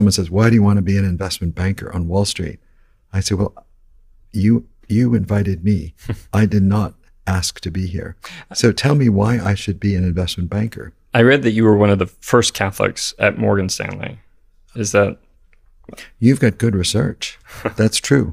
Someone says, why do you want to be an investment banker on Wall Street? I say, well, you invited me. I did not ask to be here. So tell me why I should be an investment banker. I read that you were one of the first Catholics at Morgan Stanley. Is that? You've got good research. That's true.